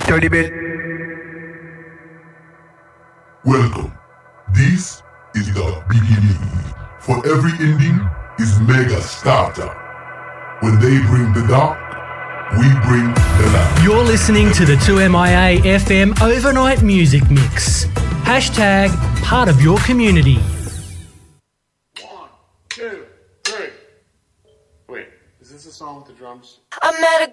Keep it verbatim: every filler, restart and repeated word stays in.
Dirty bit. Welcome. This is the beginning. For every ending is mega starter. When they bring the dark, we bring the light. You're listening to the two M I A F M Overnight Music Mix. Hashtag part of your community. One, two, three. Wait, is this a song with the drums? I met a